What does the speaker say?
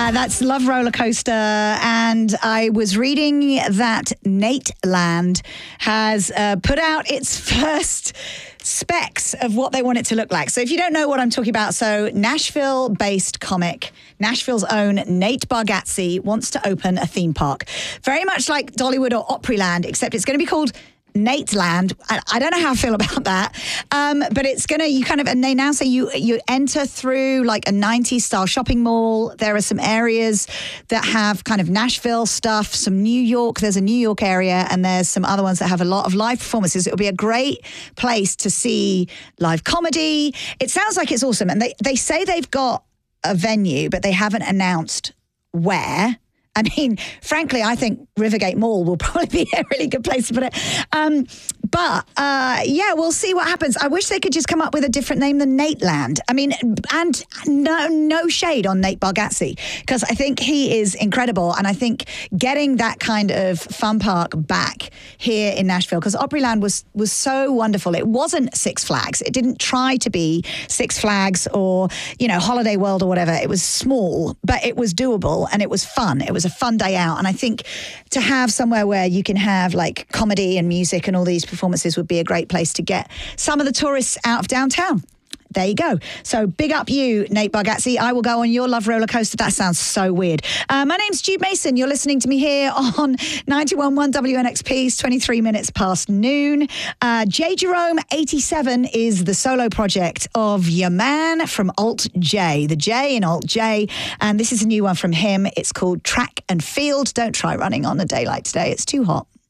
That's Love Roller Coaster. And I was reading that Nateland has put out its first specs of what they want it to look like. So if you don't know what I'm talking about, so Nashville-based comic, Nashville's own Nate Bargatze wants to open a theme park. Very much like Dollywood or Opryland, except it's going to be called Nateland. I don't know how I feel about that. But it's going to, and they now say you enter through like a 90s style shopping mall. There are some areas that have kind of Nashville stuff, some New York. There's a New York area, and there's some other ones that have a lot of live performances. It'll be a great place to see live comedy. It sounds like it's awesome. And they say they've got a venue, but they haven't announced where. I mean, frankly, I think Rivergate Mall will probably be a really good place to put it. But we'll see what happens. I wish they could just come up with a different name than Nateland. I mean, and no shade on Nate Bargatze, because I think he is incredible. And I think getting that kind of fun park back here in Nashville, because Opryland was so wonderful. It wasn't Six Flags. It didn't try to be Six Flags or, Holiday World or whatever. It was small, but it was doable and it was fun. It was a fun day out. And I think to have somewhere where you can have like comedy and music and all these performances would be a great place to get some of the tourists out of downtown. There you go. So big up you, Nate Bargatze. I will go on your Love Roller Coaster. That sounds so weird. My name's Jude Mason. You're listening to me here on 91.1 WNXP. It's 23 minutes past noon. J. Jerome 87 is the solo project of your man from Alt J. The J in Alt J. And this is a new one from him. It's called Track and Field. Don't try running on a day like today. It's too hot.